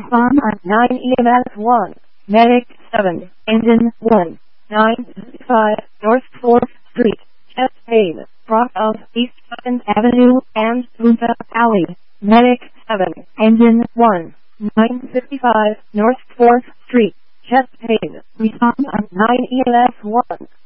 Respond on 9 EMS 1. Medic 7. Engine 1. 955 North 4th Street. Chest pain. Cross of East 2nd Avenue and Punta Alley. Medic 7. Engine 1. 955 North 4th Street. Chest pain. Respond on 9 EMS 1.